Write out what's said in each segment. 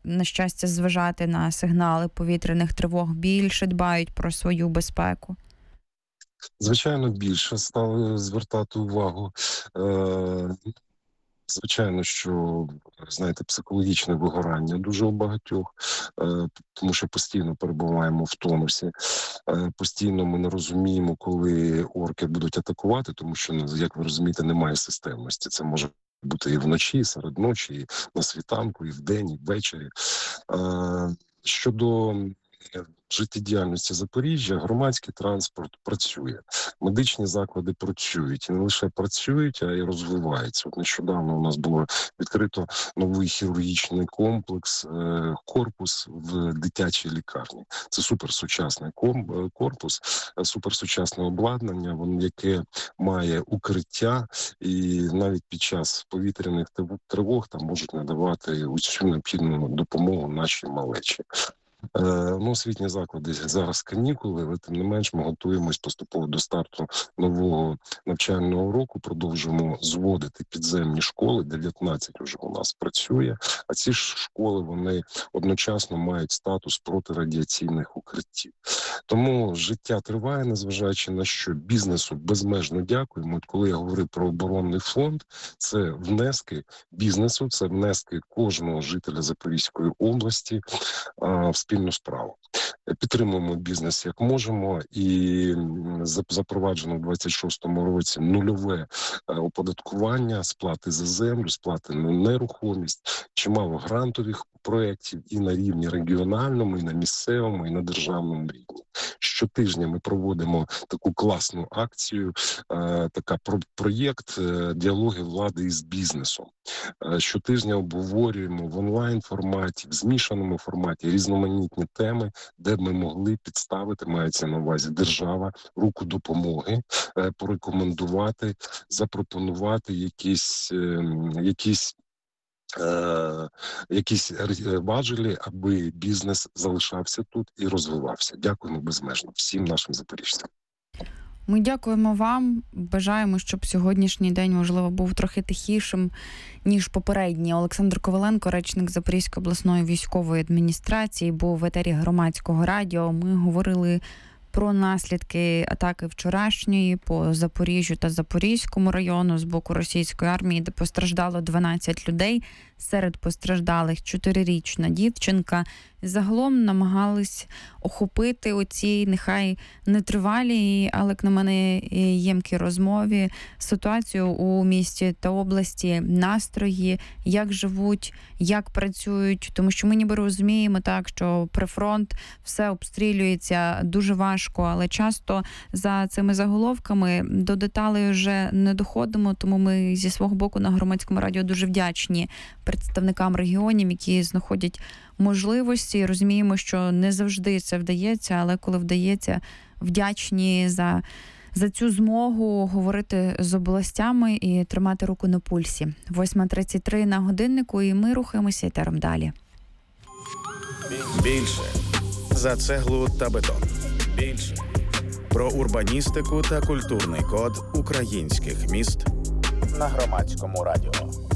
на щастя, зважати на сигнали повітряних тривог, більше дбають про свою безпеку? Звичайно, більше стали звертати увагу. Звичайно, що, знаєте, психологічне вигорання дуже у багатьох, тому що постійно перебуваємо в тонусі. Постійно ми не розуміємо, коли орки будуть атакувати, тому що, як ви розумієте, немає системності. Це може бути і вночі, і серед ночі, і на світанку, і вдень, і ввечері. Щодо життєдіяльності Запоріжжя, громадський транспорт працює, медичні заклади працюють, і не лише працюють, а й розвиваються. От нещодавно у нас було відкрито новий хірургічний комплекс, корпус в дитячій лікарні. Це суперсучасний корпус, суперсучасне обладнання, яке має укриття, і навіть під час повітряних тривог там можуть надавати усю необхідну допомогу нашій малечі. Освітні заклади зараз канікули, але тим не менш ми готуємось поступово до старту нового навчального року, продовжуємо зводити підземні школи, 19 вже у нас працює, а ці ж школи, вони одночасно мають статус протирадіаційних укриттів. Тому життя триває, незважаючи на що. Бізнесу безмежно дякуємо. От коли я говорив про оборонний фонд, це внески бізнесу, це внески кожного жителя Запорізької області в спільну справу. Підтримуємо бізнес як можемо, і запроваджено в 26-му році нульове оподаткування, сплати за землю, сплати на нерухомість, чимало грантових проєктів і на рівні регіональному, і на місцевому, і на державному рівні. Щотижня ми проводимо таку класну акцію, проєкт «Діалоги влади із бізнесом». Щотижня обговорюємо в онлайн-форматі, в змішаному форматі різноманітні теми, де б ми могли підставити, мається на увазі держава, руку допомоги, порекомендувати, запропонувати якісь важелі, аби бізнес залишався тут і розвивався. Дякуємо безмежно всім нашим запоріжцям. Ми дякуємо вам, бажаємо, щоб сьогоднішній день, можливо, був трохи тихішим, ніж попередній. Олександр Коваленко, речник Запорізької обласної військової адміністрації, був в етері Громадського радіо. Ми говорили про наслідки атаки вчорашньої по Запоріжжю та Запорізькому району з боку російської армії, де постраждало 12 людей. Серед постраждалих 4-річна дівчинка. Загалом намагались охопити оці, нехай нетривалі, але, як на мене, ємкі розмові, ситуацію у місті та області, настрої, як живуть, як працюють. Тому що ми ніби розуміємо так, що прифронт все обстрілюється дуже важко, але часто за цими заголовками до деталей вже не доходимо, тому ми зі свого боку на Громадському радіо дуже вдячні представникам регіонів, які знаходять можливості. Розуміємо, що не завжди це вдається, але коли вдається, вдячні за цю змогу говорити з областями і тримати руку на пульсі. 8:33 на годиннику, і ми рухаємося етером далі. Більше за цеглу та бетон. Більше про урбаністику та культурний код українських міст на Громадському радіо.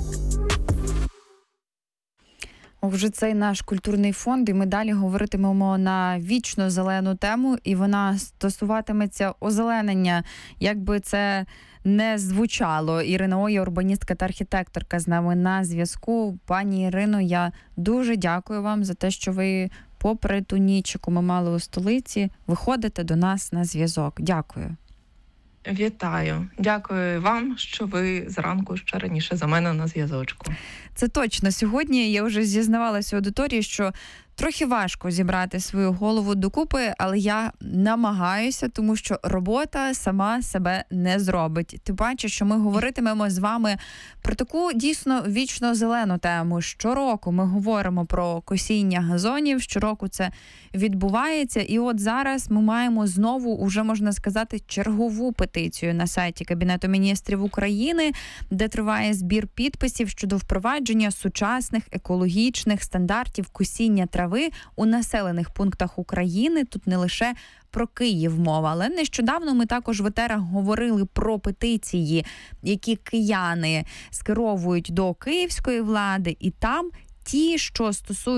Вже цей наш культурний фонд, і ми далі говоритимемо на вічно зелену тему, і вона стосуватиметься озеленення, як би це не звучало. Ірина Оя, урбаністка та архітекторка, з нами на зв'язку. Пані Ірино, я дуже дякую вам за те, що ви, попри ту ніч, яку ми мали у столиці, виходите до нас на зв'язок. Дякую. Вітаю. Дякую вам, що ви зранку ще раніше за мене на зв'язочку. Це точно. Сьогодні я вже зізнавалася аудиторії, що трохи важко зібрати свою голову докупи, але я намагаюся, тому що робота сама себе не зробить. Ти бачиш, що ми говоритимемо з вами про таку дійсно вічно зелену тему. Щороку ми говоримо про косіння газонів, щороку це відбувається. І от зараз ми маємо знову, уже можна сказати, чергову петицію на сайті Кабінету міністрів України, де триває збір підписів щодо впровадження сучасних екологічних стандартів косіння трави у населених пунктах України. Тут не лише про Київ мова, але нещодавно ми також в етерах говорили про петиції, які кияни скеровують до київської влади, і там ті, що стосуються